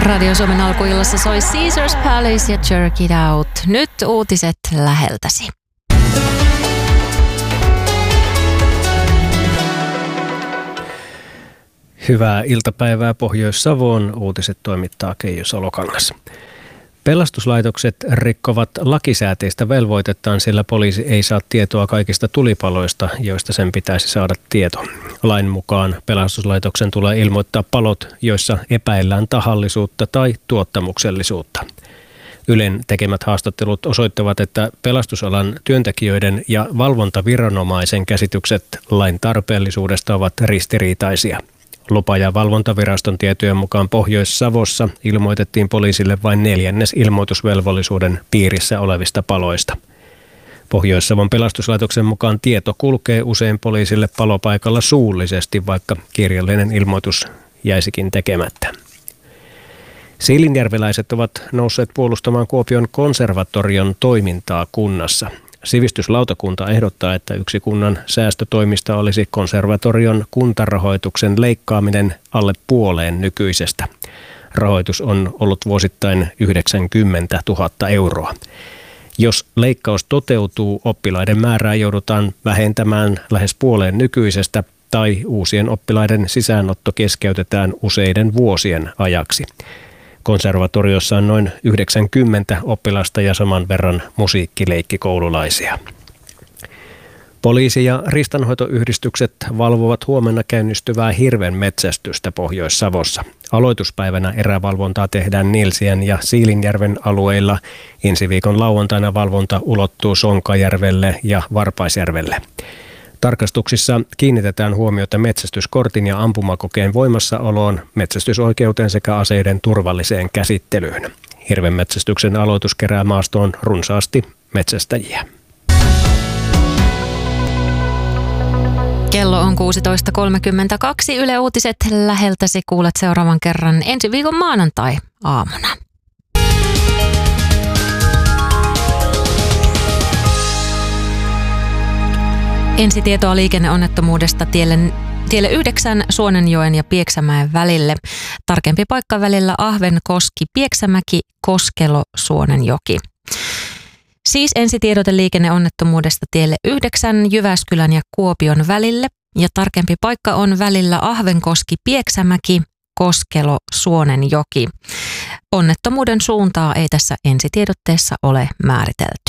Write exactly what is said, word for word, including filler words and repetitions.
Radio Suomen alkuillassa soi Caesars Palace ja Jerk It Out. Nyt uutiset läheltäsi. Hyvää iltapäivää Pohjois-Savoon. Uutiset toimittaa Keijo Salokangas. Pelastuslaitokset rikkovat lakisääteistä velvoitettaan, sillä poliisi ei saa tietoa kaikista tulipaloista, joista sen pitäisi saada tieto. Lain mukaan pelastuslaitoksen tulee ilmoittaa palot, joissa epäillään tahallisuutta tai tuottamuksellisuutta. Ylen tekemät haastattelut osoittavat, että pelastusalan työntekijöiden ja valvontaviranomaisen käsitykset lain tarpeellisuudesta ovat ristiriitaisia. Lupa- ja valvontaviraston tietojen mukaan Pohjois-Savossa ilmoitettiin poliisille vain neljännes ilmoitusvelvollisuuden piirissä olevista paloista. Pohjois-Savon pelastuslaitoksen mukaan tieto kulkee usein poliisille palopaikalla suullisesti, vaikka kirjallinen ilmoitus jäisikin tekemättä. Siilinjärveläiset ovat nousseet puolustamaan Kuopion konservatorion toimintaa kunnassa. Sivistyslautakunta ehdottaa, että yksi kunnan säästötoimista olisi konservatorion kuntarahoituksen leikkaaminen alle puoleen nykyisestä. Rahoitus on ollut vuosittain yhdeksänkymmentätuhatta euroa. Jos leikkaus toteutuu, oppilaiden määrää joudutaan vähentämään lähes puoleen nykyisestä tai uusien oppilaiden sisäänotto keskeytetään useiden vuosien ajaksi. Konservatoriossa on noin yhdeksänkymmentä oppilasta ja saman verran musiikkileikkikoululaisia. Poliisi- ja riistanhoitoyhdistykset valvovat huomenna käynnistyvää hirven metsästystä Pohjois-Savossa. Aloituspäivänä erävalvontaa tehdään Nilsien ja Siilinjärven alueilla. Ensi viikon lauantaina valvonta ulottuu Sonkajärvelle ja Varpaisjärvelle. Tarkastuksissa kiinnitetään huomiota metsästyskortin ja ampumakokeen voimassaoloon, metsästysoikeuteen sekä aseiden turvalliseen käsittelyyn. Hirvenmetsästyksen aloitus kerää maastoon runsaasti metsästäjiä. Kello on kuusitoista kolmekymmentäkaksi. Yle Uutiset läheltäsi kuulet seuraavan kerran ensi viikon maanantai-aamuna. Ensitietoa liikenneonnettomuudesta tielle, tielle yhdeksän Suonenjoen ja Pieksämäen välille. Tarkempi paikka välillä Ahvenkoski, Pieksämäki, Koskelo, Suonenjoki. Siis ensitiedote liikenneonnettomuudesta tielle yhdeksän Jyväskylän ja Kuopion välille. Ja tarkempi paikka on välillä Ahvenkoski, Pieksämäki, Koskelo, Suonenjoki. Onnettomuuden suuntaa ei tässä ensitiedotteessa ole määritelty.